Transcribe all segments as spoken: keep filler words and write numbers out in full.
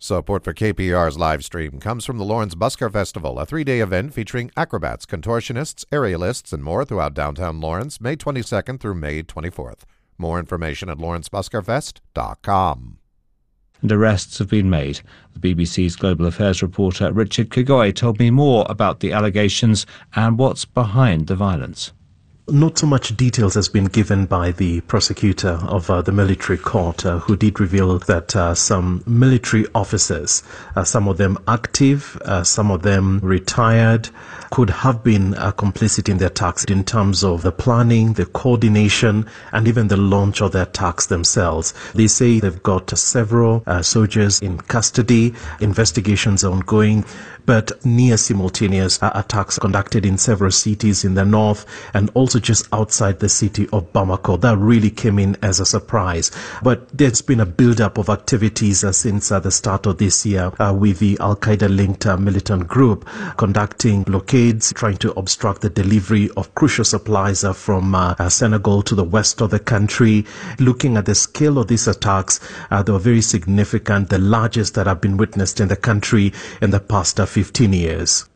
Support for K P R's live stream comes from the Lawrence Busker Festival, a three-day event featuring acrobats, contortionists, aerialists, and more throughout downtown Lawrence, May twenty-second through May twenty-fourth. More information at lawrence busker fest dot com. And arrests have been made. The B B C's global affairs reporter Richard Kagoi told me more about the allegations and what's behind the violence. Not so much details has been given by the prosecutor of uh, the military court, uh, who did reveal that uh, some military officers, uh, some of them active, uh, some of them retired, could have been uh, complicit in the attacks in terms of the planning, the coordination, and even the launch of the attacks themselves. They say they've got uh, several uh, soldiers in custody, investigations are ongoing, but near simultaneous uh, attacks conducted in several cities in the north and also just outside the city of Bamako. That really came in as a surprise. But there's been a build-up of activities uh, since uh, the start of this year uh, with the Al-Qaeda-linked uh, militant group conducting blockades, trying to obstruct the delivery of crucial supplies uh, from uh, uh, Senegal to the west of the country. Looking at the scale of these attacks, uh, they were very significant, the largest that have been witnessed in the country in the past uh, fifteen years.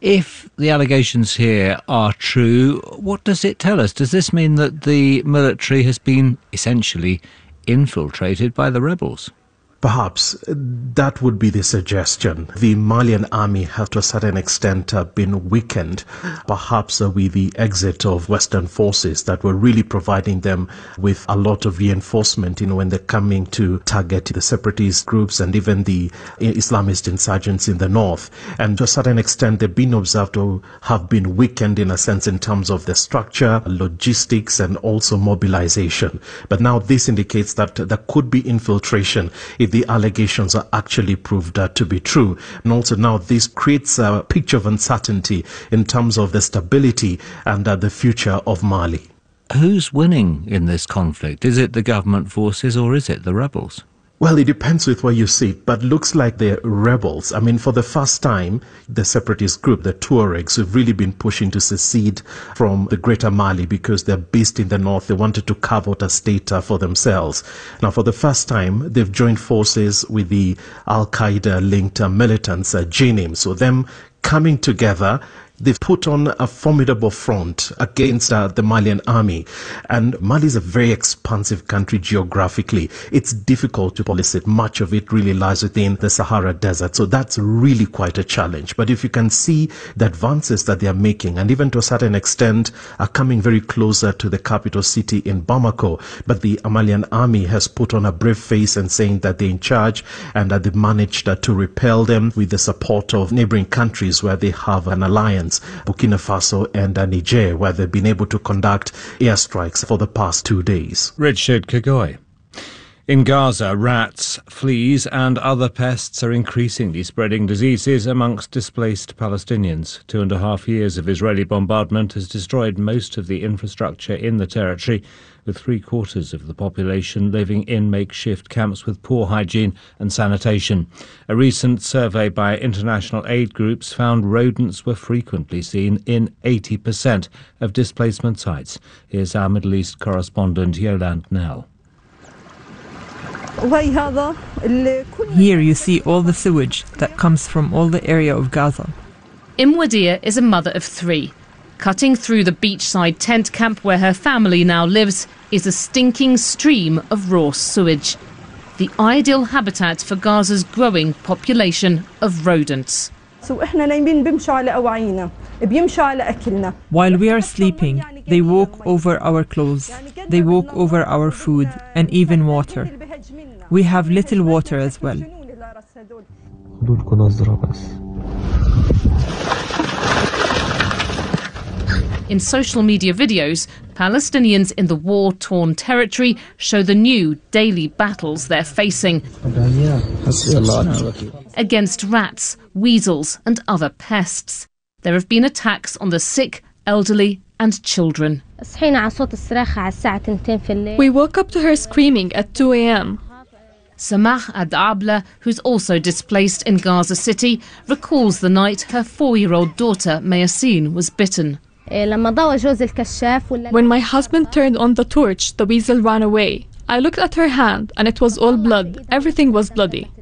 If the allegations here are true, what does it tell us? Does this mean that the military has been essentially infiltrated by the rebels? Perhaps that would be the suggestion. The Malian army have to a certain extent uh, been weakened, perhaps uh, with the exit of Western forces that were really providing them with a lot of reinforcement, you know, when they're coming to target the separatist groups and even the Islamist insurgents in the north. And to a certain extent, they've been observed to have been weakened in a sense in terms of the structure, logistics, and also mobilization. But now this indicates that there could be infiltration if the allegations are actually proved uh, to be true. And also now this creates a picture of uncertainty in terms of the stability and uh, the future of Mali. Who's winning in this conflict? Is it the government forces or is it the rebels? Well, it depends with where you see it, but looks like the rebels. I mean, for the first time, the separatist group, the Tuaregs, have really been pushing to secede from the greater Mali because they're based in the north. They wanted to carve out a state uh, for themselves. Now, for the first time, they've joined forces with the Al-Qaeda-linked uh, militants, uh, J N I M. So them coming together, they've put on a formidable front against uh, the Malian army. And Mali is a very expansive country geographically. It's difficult to police it. Much of it really lies within the Sahara Desert. So that's really quite a challenge. But if you can see the advances that they are making, and even to a certain extent are coming very closer to the capital city in Bamako, but the Malian army has put on a brave face and saying that they're in charge and that they've managed uh, to repel them with the support of neighboring countries where they have an alliance. Burkina Faso and uh, Niger, where they've been able to conduct airstrikes for the past two days. Richard Kagoi. In Gaza, rats, fleas and other pests are increasingly spreading diseases amongst displaced Palestinians. Two and a half years of Israeli bombardment has destroyed most of the infrastructure in the territory, with three-quarters of the population living in makeshift camps with poor hygiene and sanitation. A recent survey by international aid groups found rodents were frequently seen in eighty percent of displacement sites. Here's our Middle East correspondent Yolande Nell. Here you see all the sewage that comes from all the area of Gaza. Imwadia is a mother of three. Cutting through the beachside tent camp where her family now lives is a stinking stream of raw sewage. The ideal habitat for Gaza's growing population of rodents. While we are sleeping, they walk over our clothes, they walk over our food and even water. We have little water as well. In social media videos, Palestinians in the war-torn territory show the new daily battles they're facing against rats, weasels and other pests. There have been attacks on the sick, elderly and children. We woke up to her screaming at two a.m. Samah Ad-Abla, who's also displaced in Gaza City, recalls the night her four-year-old daughter Mayaseen was bitten. When my husband turned on the torch, the weasel ran away. I looked at her hand and it was all blood. Everything was bloody.